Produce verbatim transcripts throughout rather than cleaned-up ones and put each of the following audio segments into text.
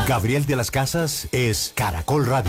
Gabriel de las Casas es Caracol Radio.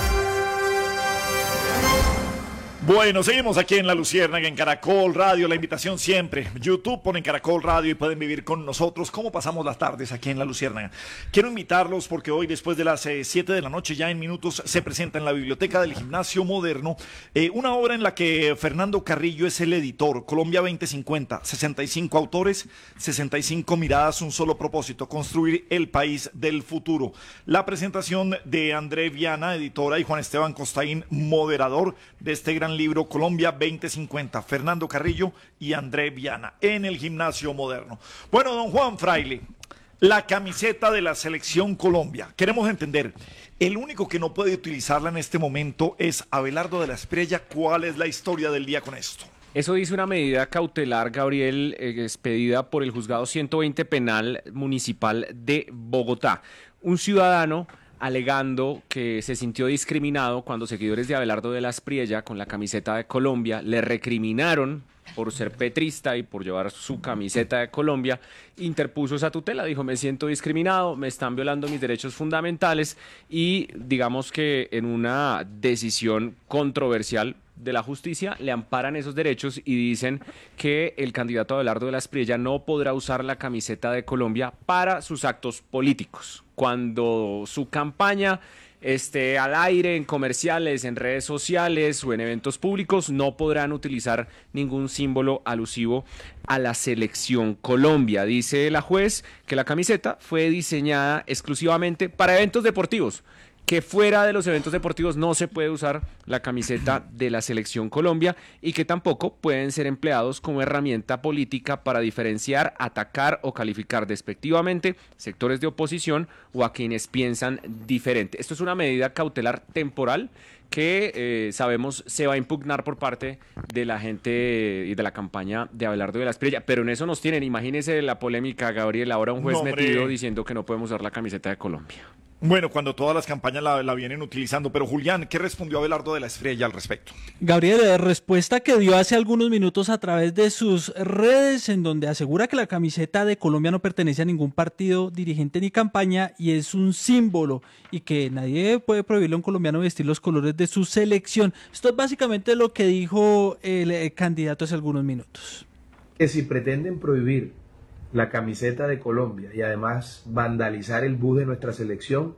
Bueno, seguimos aquí en La Luciérnaga, en Caracol Radio, la invitación siempre. YouTube ponen Caracol Radio y pueden vivir con nosotros cómo pasamos las tardes aquí en La Luciérnaga. Quiero invitarlos porque hoy, después de las eh, siete de la noche, ya en minutos, se presenta en la Biblioteca del Gimnasio Moderno eh, una obra en la que Fernando Carrillo es el editor. Colombia veinte cincuenta, sesenta y cinco autores, sesenta y cinco miradas, un solo propósito: construir el país del futuro. La presentación de André Viana, editora, y Juan Esteban Costaín, moderador de este gran libro Colombia veinte cincuenta, Fernando Carrillo y André Viana, en el Gimnasio Moderno. Bueno, don Juan Fraile, la camiseta de la Selección Colombia, queremos entender, el único que no puede utilizarla en este momento es Abelardo de la Espriella. ¿Cuál es la historia del día con esto? Eso dice una medida cautelar, Gabriel, eh, expedida por el Juzgado ciento veinte Penal Municipal de Bogotá. Un ciudadano alegando que se sintió discriminado cuando seguidores de Abelardo de la Espriella, con la camiseta de Colombia, le recriminaron por ser petrista y por llevar su camiseta de Colombia, interpuso esa tutela. Dijo: me siento discriminado, me están violando mis derechos fundamentales, y digamos que en una decisión controversial de la justicia le amparan esos derechos y dicen que el candidato Abelardo de la Espriella no podrá usar la camiseta de Colombia para sus actos políticos. Cuando su campaña esté al aire, en comerciales, en redes sociales o en eventos públicos, no podrán utilizar ningún símbolo alusivo a la Selección Colombia. Dice la juez que la camiseta fue diseñada exclusivamente para eventos deportivos, que fuera de los eventos deportivos no se puede usar la camiseta de la Selección Colombia, y que tampoco pueden ser empleados como herramienta política para diferenciar, atacar o calificar despectivamente sectores de oposición o a quienes piensan diferente. Esto es una medida cautelar temporal que eh, sabemos se va a impugnar por parte de la gente y de la campaña de Abelardo de la Espriella, pero en eso nos tienen. Imagínese la polémica, Gabriel, ahora un juez no, metido diciendo que no podemos usar la camiseta de Colombia. Bueno, cuando todas las campañas la, la vienen utilizando. Pero Julián, ¿qué respondió Abelardo de la Espriella al respecto? Gabriel, respuesta que dio hace algunos minutos a través de sus redes, en donde asegura que la camiseta de Colombia no pertenece a ningún partido, dirigente ni campaña, y es un símbolo, y que nadie puede prohibirle a un colombiano vestir los colores de su selección. Esto es básicamente lo que dijo el, el candidato hace algunos minutos. Que si pretenden prohibir la camiseta de Colombia y además vandalizar el bus de nuestra selección,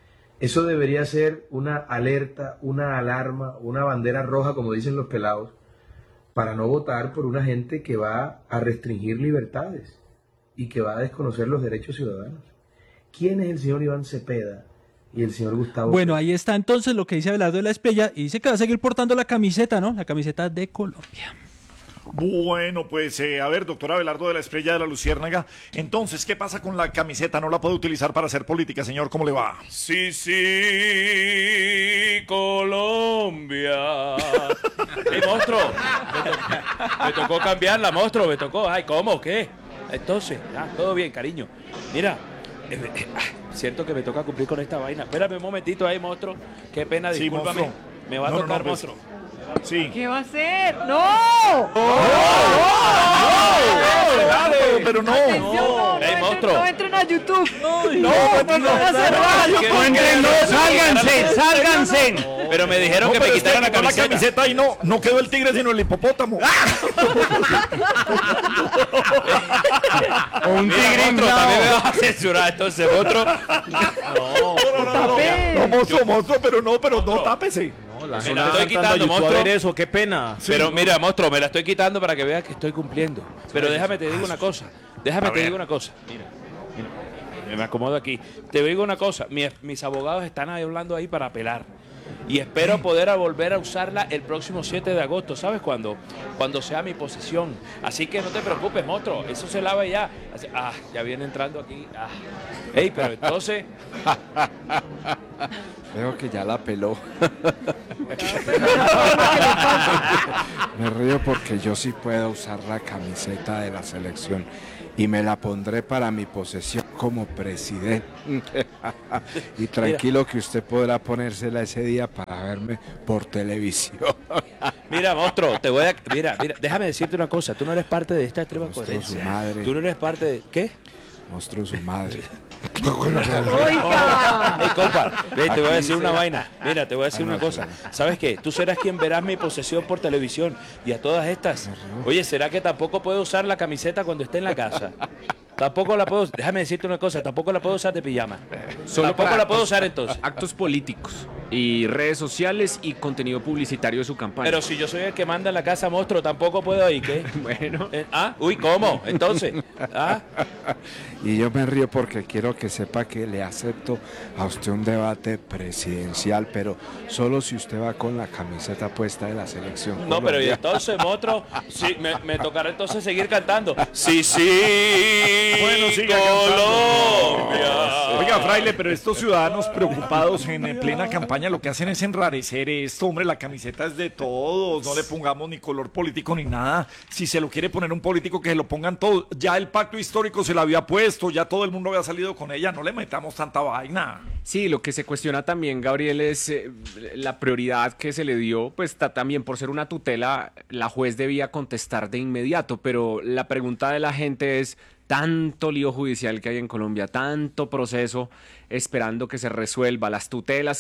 eso debería ser una alerta, una alarma, una bandera roja, como dicen los pelados, para no votar por una gente que va a restringir libertades y que va a desconocer los derechos ciudadanos. ¿Quién es el señor Iván Cepeda y el señor Gustavo? Bueno, ahí está entonces lo que dice Abelardo de la Espriella, y dice que va a seguir portando la camiseta, ¿no? La camiseta de Colombia. Bueno, pues eh, a ver, doctor Abelardo de la Espriella de la Luciérnaga, entonces, ¿qué pasa con la camiseta? ¿No la puede utilizar para hacer política, señor? ¿Cómo le va? Sí, sí, Colombia. ¡Ey, monstruo! Me, to me tocó cambiarla, monstruo, me tocó. Ay, ¿cómo? ¿Qué? Entonces, ah, todo bien, cariño. Mira, eh, eh, siento que me toca cumplir con esta vaina. Espérame un momentito ahí, monstruo. Qué pena, sí, discúlpame. monstruo. Me va a no, tocar, no, no, monstruo. Pues... Sí. ¿Qué va a hacer? ¡No! ¡Oh! ¡Oh! ¡Oh! Pero no. Atención, no, Ey, no, monstruo. entren, no entren a YouTube. No, no, no, no, no, van a cerrar. No entren, no, sálganse, sálganse. Pero me dijeron no, que pero me es quitaran que la camiseta. la camiseta y no, no quedó el tigre sino el hipopótamo. O un tigre también me vas a censurar, entonces, otro. No, no, no, no, no, no, monstruo, monstruo, pero no, pero no, tápese. La me la estoy quitando, monstruo. A ver eso, qué pena. Sí, pero no. Mira, monstruo, me la estoy quitando para que veas que estoy cumpliendo. Pero déjame te digo una cosa. Déjame te digo una cosa. Mira, mira, me acomodo aquí. Te digo una cosa. Mis, mis abogados están ahí hablando ahí para apelar. Y espero poder volver a usarla el próximo siete de agosto. ¿Sabes cuándo? Cuando sea mi posesión. Así que no te preocupes, monstruo. Eso se lava ya. Ah, ya viene entrando aquí. Ah. Ey, pero entonces... Veo que ya la peló. Me río porque yo sí puedo usar la camiseta de la selección y me la pondré para mi posesión como presidente. Y tranquilo que usted podrá ponérsela ese día para verme por televisión. Mira, monstruo, te voy a... Mira, mira, déjame decirte una cosa. Tú no eres parte de esta extrema Monstruo coherencia. su madre. Tú no eres parte de... ¿Qué? Monstruo su madre. Oiga. Ey, compa, ve, te voy a Aquí decir una será- vaina. Mira, te voy a decir una cosa. ¿Sabes qué? Tú serás quien verás mi posesión por televisión. Y a todas estas. Oye, ¿será que tampoco puedo usar la camiseta cuando esté en la casa? Tampoco la puedo. Déjame decirte una cosa. Tampoco la puedo usar de pijama. Solo Tampoco para la puedo actos- usar entonces. Actos políticos y redes sociales y contenido publicitario de su campaña. Pero si yo soy el que manda en la casa, monstruo, tampoco puedo ir, ¿qué? bueno, Eh, ¿Ah? Uy, ¿cómo? Entonces. ¿Ah? Y yo me río porque quiero que sepa que le acepto a usted un debate presidencial, pero solo si usted va con la camiseta puesta de la selección. No, pero y Colombia. entonces, monstruo, sí, me, me tocará entonces seguir cantando. Sí, sí, Bueno, siga Colombia. Oiga, Fraile, pero estos ciudadanos preocupados en, en plena campaña lo que hacen es enrarecer esto, hombre, la camiseta es de todos, no le pongamos ni color político ni nada. Si se lo quiere poner un político, que se lo pongan todos. Ya el pacto histórico se lo había puesto, ya todo el mundo había salido con ella, no le metamos tanta vaina. sí, lo que se cuestiona también, Gabriel, es eh, la prioridad que se le dio, pues está también por ser una tutela, la juez debía contestar de inmediato, pero la pregunta de la gente es, tanto lío judicial que hay en Colombia, tanto proceso esperando que se resuelva, las tutelas